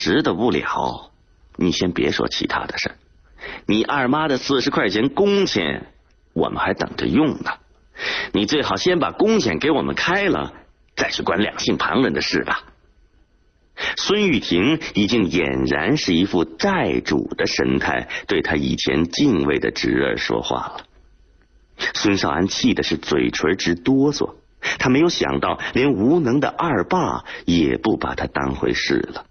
值得不了。你先别说其他的事儿，你二妈的40块钱工钱，我们还等着用呢。你最好先把工钱给我们开了，再去管两性旁人的事吧。孙玉婷已经俨然是一副债主的神态，对他以前敬畏的侄儿说话了。孙少安气的是嘴唇直哆嗦，他没有想到连无能的二爸也不把他当回事了。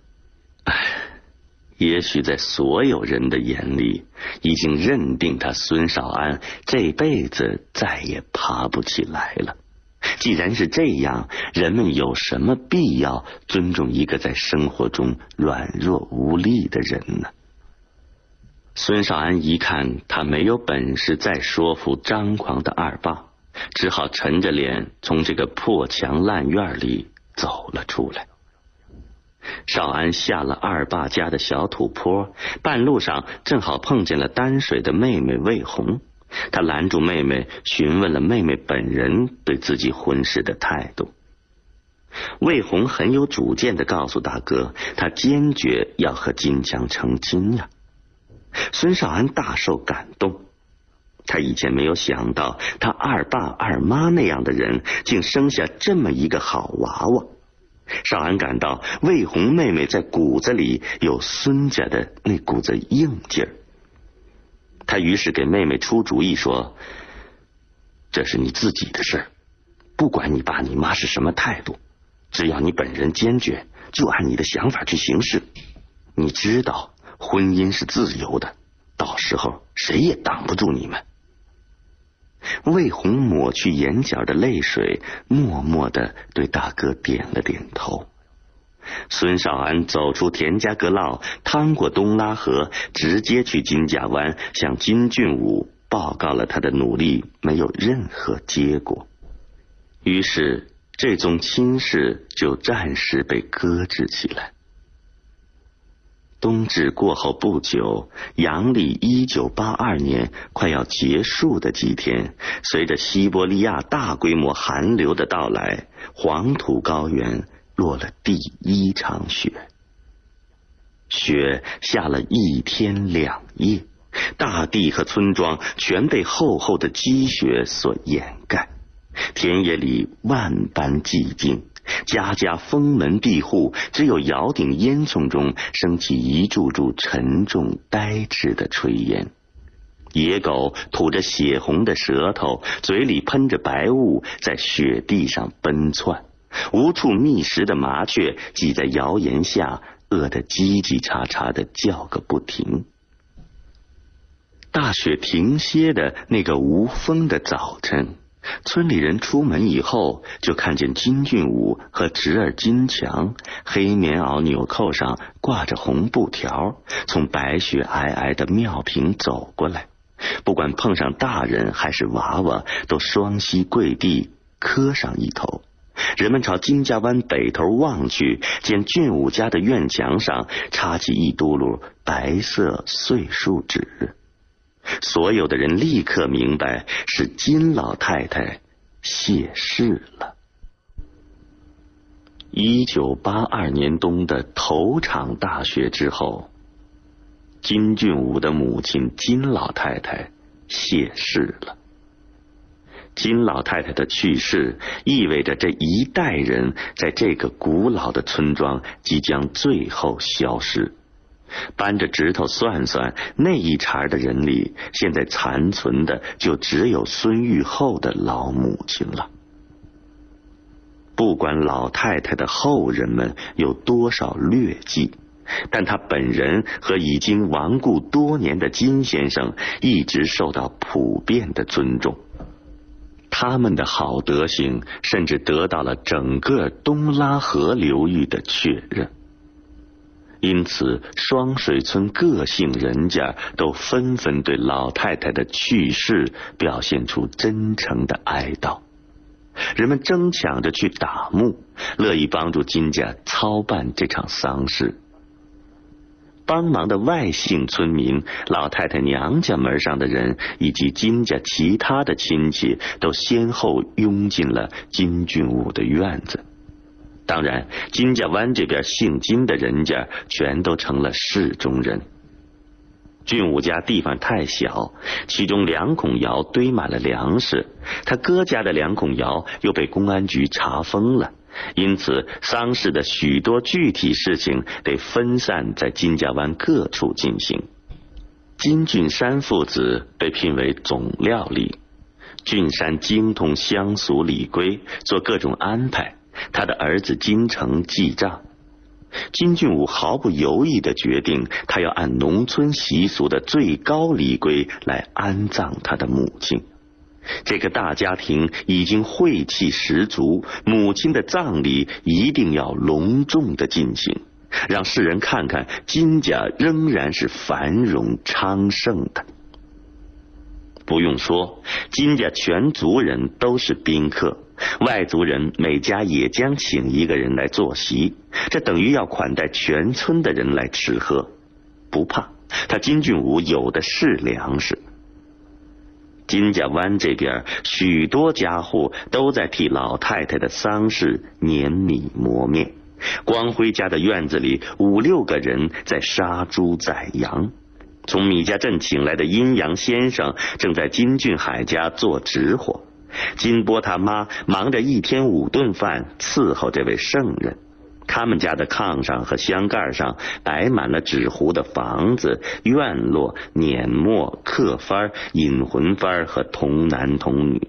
也许在所有人的眼里，已经认定他孙少安这辈子再也爬不起来了。既然是这样，人们有什么必要尊重一个在生活中软弱无力的人呢？孙少安一看他没有本事再说服张狂的二爸，只好沉着脸从这个破墙烂院里走了出来。少安下了二爸家的小土坡，半路上正好碰见了担水的妹妹魏红。他拦住妹妹，询问了妹妹本人对自己婚事的态度。魏红很有主见地告诉大哥，他坚决要和金强成亲呀。孙少安大受感动，他以前没有想到他二爸二妈那样的人竟生下这么一个好娃娃。少安感到魏红妹妹在骨子里有孙家的那股子硬劲儿。他于是给妹妹出主意说，这是你自己的事，不管你爸你妈是什么态度，只要你本人坚决，就按你的想法去行事。你知道婚姻是自由的，到时候谁也挡不住你们。魏红抹去眼角的泪水，默默地对大哥点了点头。孙少安走出田家阁老，趟过东拉河，直接去金家湾，向金俊武报告了他的努力没有任何结果。于是这宗亲事就暂时被搁置起来。冬至过后不久，阳历1982年快要结束的几天，随着西伯利亚大规模寒流的到来，黄土高原落了第一场雪。雪下了1天2夜，大地和村庄全被厚厚的积雪所掩盖，田野里万般寂静，家家封门闭户，只有窑顶烟囱中升起一柱柱沉重呆滞的炊烟。野狗吐着血红的舌头，嘴里喷着白雾，在雪地上奔窜。无处觅食的麻雀挤在窑檐下，饿得叽叽喳喳地叫个不停。大雪停歇的那个无风的早晨，村里人出门以后，就看见金俊武和侄儿金强，黑棉袄纽扣上挂着红布条，从白雪皑皑的庙坪走过来。不管碰上大人还是娃娃，都双膝跪地磕上一头。人们朝金家湾北头望去，见俊武家的院墙上插起一嘟噜白色碎树纸。所有的人立刻明白是金老太太谢世了。1982年冬的头场大雪之后，金俊武的母亲金老太太谢世了。金老太太的去世意味着这一代人在这个古老的村庄即将最后消失。扳着指头算算，那一茬的人里，现在残存的就只有孙玉厚的老母亲了。不管老太太的后人们有多少劣迹，但他本人和已经亡故多年的金先生一直受到普遍的尊重。他们的好德行甚至得到了整个东拉河流域的确认。因此双水村各姓人家都纷纷对老太太的去世表现出真诚的哀悼。人们争抢着去打墓，乐意帮助金家操办这场丧事。帮忙的外姓村民、老太太娘家门上的人以及金家其他的亲戚都先后拥进了金俊武的院子。 当然，金家湾这边姓金的人家全都成了市中人。俊武家地方太小，其中2孔窑堆满了粮食，他哥家的2孔窑又被公安局查封了，因此丧事的许多具体事情得分散在金家湾各处进行。金俊山父子被聘为总料理，俊山精通乡俗礼规，做各种安排，他的儿子金城记账。金俊武毫不犹豫地决定，他要按农村习俗的最高礼规来安葬他的母亲。这个大家庭已经晦气十足，母亲的葬礼一定要隆重地进行，让世人看看金家仍然是繁荣昌盛的。不用说，金家全族人都是宾客，外族人每家也将请一个人来坐席，这等于要款待全村的人来吃喝。不怕，他金俊武有的是粮食。金家湾这边许多家户都在替老太太的丧事碾米磨面，光辉家的院子里5、6个人在杀猪宰羊。从米家镇请来的阴阳先生正在金俊海家做直活，金波他妈忙着1天5顿饭伺候这位圣人。他们家的炕上和箱盖上摆满了纸糊的房子、院落、碾磨、刻幡、引魂幡和童男童女。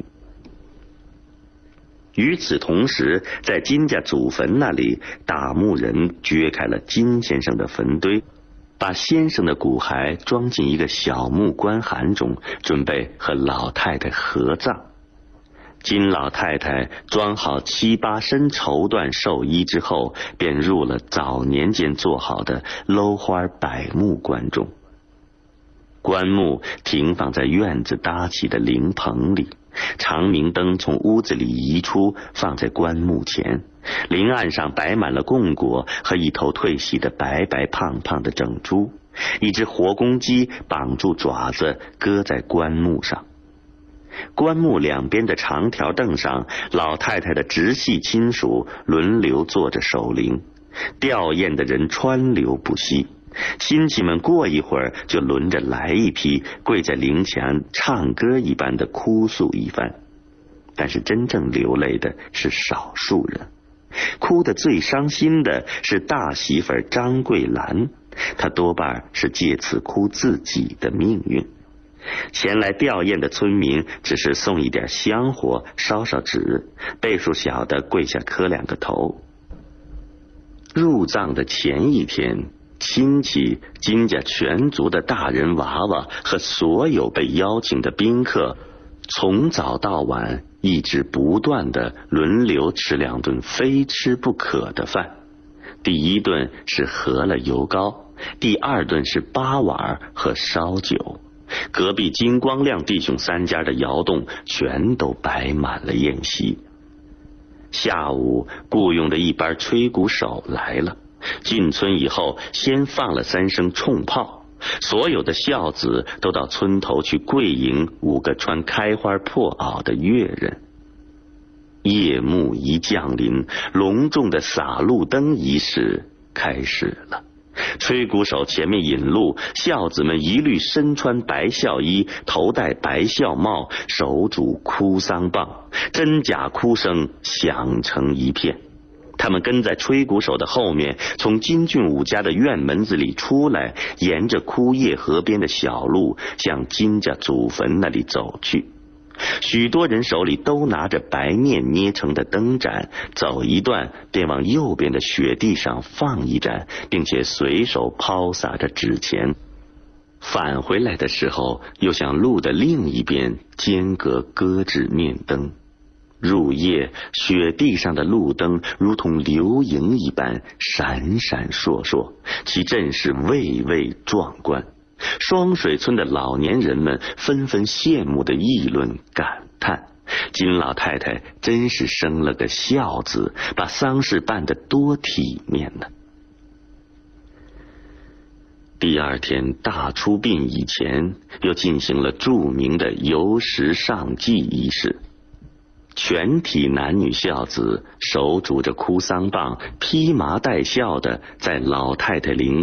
与此同时，在金家祖坟那里，打木人掘开了金先生的坟堆，把先生的骨骸装进一个小木棺函中，准备和老太太合葬。金老太太装好7、8身绸缎寿衣之后，便入了早年间做好的镂花柏木棺中。棺木停放在院子搭起的灵棚里，长明灯从屋子里移出，放在棺木前。灵案上摆满了供果和一头褪洗的白白胖胖的整猪，一只活公鸡绑住爪子搁在棺木上。棺木两边的长条凳上，老太太的直系亲属轮流坐着守灵，吊唁的人川流不息。亲戚们过一会儿就轮着来一批，跪在灵前唱歌一般的哭诉一番。但是真正流泪的是少数人，哭得最伤心的是大媳妇张桂兰，她多半是借此哭自己的命运。前来吊唁的村民只是送一点香火，烧烧纸，辈数小的跪下磕2个头。入葬的前一天，亲戚、金家全族的大人娃娃和所有被邀请的宾客，从早到晚一直不断的轮流吃2顿非吃不可的饭。第1顿是饸饹油糕，第2顿是8碗和烧酒。隔壁金光亮弟兄3家的窑洞全都摆满了宴席。下午，雇佣的一班吹鼓手来了。进村以后，先放了3声冲炮，所有的孝子都到村头去跪迎5个穿开花破袄的乐人。夜幕一降临，隆重的洒路灯仪式开始了。吹鼓手前面引路，孝子们一律身穿白孝衣，头戴白孝帽，手拄哭丧棒，真假哭声响成一片。他们跟在吹鼓手的后面，从金俊武家的院门子里出来，沿着枯叶河边的小路向金家祖坟那里走去。许多人手里都拿着白面捏成的灯盏，走一段便往右边的雪地上放一盏，并且随手抛洒着纸钱。返回来的时候，又向路的另一边间隔搁置面灯。入夜，雪地上的路灯如同流萤一般闪闪烁烁，其阵势蔚蔚壮观。双水村的老年人们纷纷羡慕的议论感叹，金老太太真是生了个孝子，把丧事办得多体面呢。第2天大出殡以前，又进行了著名的游石上祭仪式。 全体男女孝子手拄着哭丧棒，披麻戴孝的在老太太灵